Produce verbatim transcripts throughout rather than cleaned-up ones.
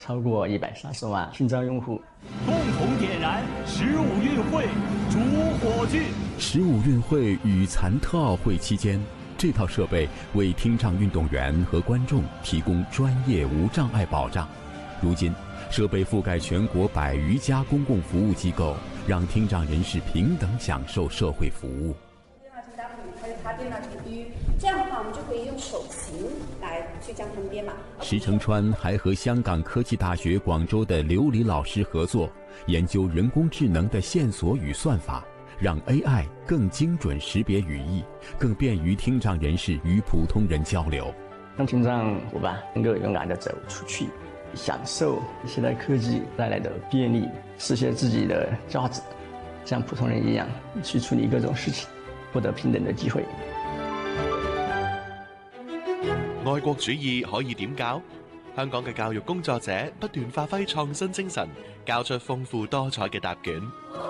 超過一百三十萬聽障用戶， 共同點燃十五運會主火炬。 十五運會與殘特奧會期間，這套設備為聽障運動員和觀眾提供專業無障礙保障。如今，設備覆蓋全國百餘家公共服務機構，讓聽障人士平等享受社會服務。 他對那條魚，這樣的話我們就可以用手型來去將它們編碼。 石成川還和香港科技大學廣州的劉禮老師合作，研究人工智能的線索與算法，讓 A I 更精準識別語義，更便於聽障人士與普通人交流。 讓聽障夥伴能夠勇敢地走出去，享受現代科技帶來的便利，實現自己的價值，像普通人一樣去處理各種事情，獲得平等的機會。 愛國主義可以點教？香港嘅教育工作者不斷發揮創新精神，教出豐富多彩嘅答卷。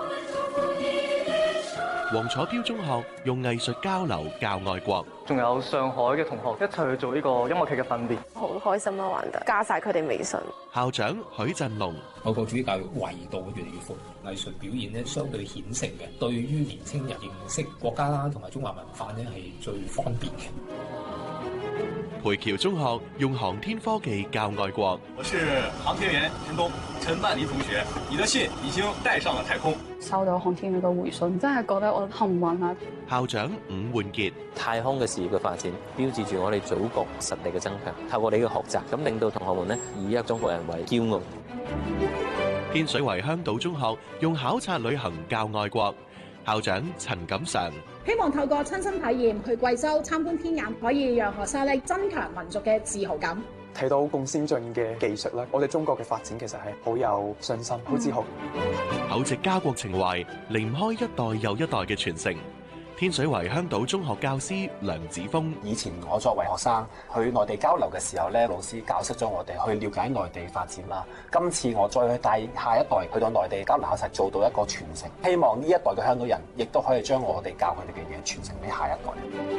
黃楚標中學用藝術交流教愛國， 仲有上海嘅同學一齊去做呢個音樂劇嘅訓練， 好開心啊！玩得加晒佢哋微信。 校長許振龍， 愛國主義教育維度越嚟越闊，藝術表現咧相對顯性嘅，對於年青人認識國家啦同埋中華文化咧係最方便嘅。 培僑中學用航天科技教愛國。 我是航天員陳東，陳曼妮同學，你的信已經帶上了太空。 收到航天員嘅回信，真係覺得我幸運啊！ 校長伍煥傑， 太空嘅事業嘅發展，標誌住我哋祖國實力嘅增強。透過你嘅學習，咁令到同學們呢以一個中國人為驕傲。 天水圍香島中學用考察旅行教愛國。校長陳錦常， 希望透過親身體驗去貴州參觀天眼，可以讓學生咧增強民族嘅自豪感。 睇到咁先進嘅技術咧，我哋中國嘅發展其實係好有信心、好自豪。 厚植家國情懷，離唔開一代又一代嘅傳承。天水圍香島中學教師梁子峰， 以前我作為學生去內地交流嘅時候咧，老師教識咗我哋去了解內地發展啦。今次我再去帶下一代去到內地交流，一齊做到一個傳承。希望呢一代嘅香港人亦都可以將我哋教佢哋嘅嘢傳承俾下一代。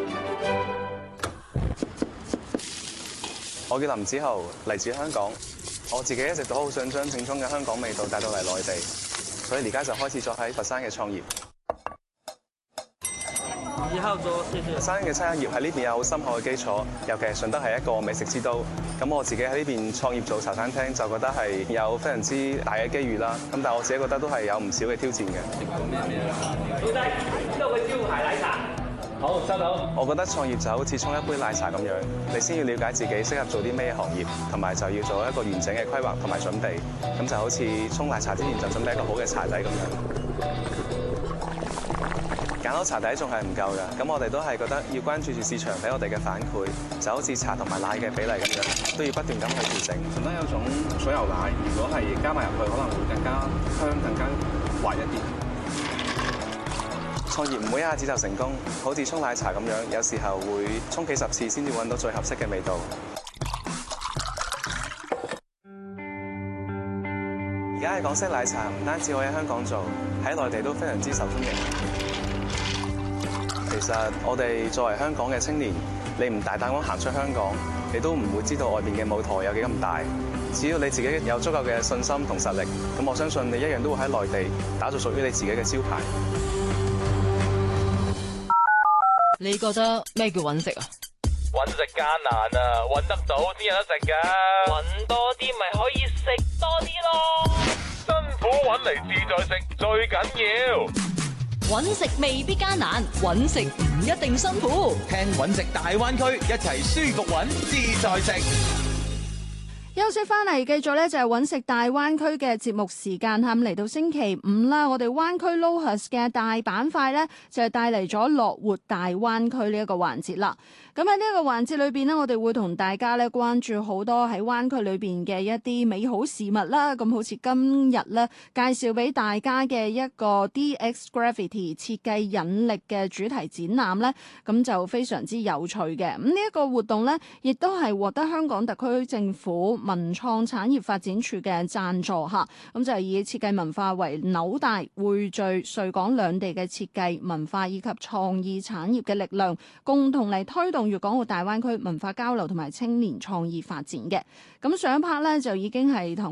我叫林子豪，嚟自香港。我自己一直都好想將正宗嘅香港味道帶到嚟內地，所以而家就開始咗喺佛山嘅創業。 以後做謝謝。 佛山嘅餐飲業喺呢邊有好深厚嘅基礎，尤其係順德係一個美食之都。咁我自己喺呢邊創業做茶餐廳，就覺得係有非常之大嘅機遇啦。咁但係我自己覺得都係有唔少嘅挑戰嘅。 老細，呢度嘅招牌奶茶。好，收到。 我覺得創業就好似沖一杯奶茶咁樣，你先要了解自己適合做啲咩行業，同埋就要做一個完整嘅規劃同埋準備。咁就好似沖奶茶之前就準備一個好嘅茶底咁樣。揀好茶底仲係唔夠㗎，咁我哋都係覺得要關注住市場俾我哋嘅反饋，就好似茶同埋奶嘅比例咁樣，都要不斷咁去調整。 順德有種水牛奶，如果係加埋入去，可能會更加香、更加滑一啲。 創業唔會一下子就成功，好似沖奶茶咁樣，有時候會沖幾十次先至揾到最合適嘅味道。而家嘅港式奶茶唔單止可以喺香港做，喺內地都非常之受歡迎。其實我哋作為香港嘅青年，你唔大膽咁行出香港，你都唔會知道外邊嘅舞台有幾咁大。只要你自己有足夠嘅信心同實力，咁我相信你一樣都會喺內地打造屬於你自己嘅招牌。 你覺得咩叫揾食啊？ 揾食艱難啊，揾得到先有得食噶。揾多啲咪可以食多啲咯。辛苦揾嚟自在食最緊要。 揾食未必艱難，揾食唔一定辛苦。 聽揾食大灣區，一齊舒服揾，自在食。 休息翻嚟，繼續咧就係揾食大灣區嘅節目時間嚇，咁嚟到星期五啦，我哋灣區 LOHUS 嘅大板塊咧就係帶嚟咗樂活大灣區呢一個環節啦。咁喺呢一個環節裏邊呢，我哋會同大家咧關注好多喺灣區裏邊嘅一啲美好事物啦。咁好似今日咧介紹俾大家嘅一個 D X Gravity 設計引力嘅主題展覽咧，咁就非常之有趣嘅。咁呢一個活動咧，亦都係獲得香港特區政府文創產業發展處嘅贊助嚇，咁就係以設計文化為紐帶，匯聚穗港兩地嘅設計文化以及創意產業嘅力量，共同嚟推動粵港澳大灣區文化交流同埋青年創意發展嘅。咁上一 part 咧就已經係同